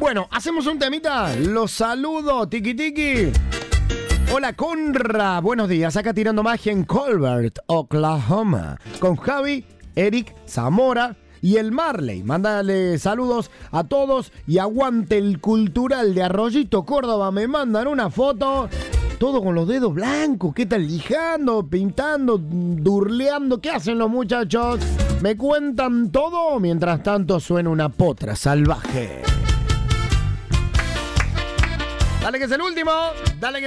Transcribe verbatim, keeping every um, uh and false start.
Bueno, hacemos un temita. Los saludo, tiki tiki. Hola Conra, buenos días. Acá tirando magia en Colbert, Oklahoma. Con Javi, Eric, Zamora y el Marley. Mándale saludos a todos y aguante el cultural de Arroyito, Córdoba. Me mandan una foto. Todo con los dedos blancos. ¿Qué tal? Lijando, pintando, durleando. ¿Qué hacen los muchachos? Me cuentan todo. Mientras tanto suena una potra salvaje. Dale que es el último. Dale que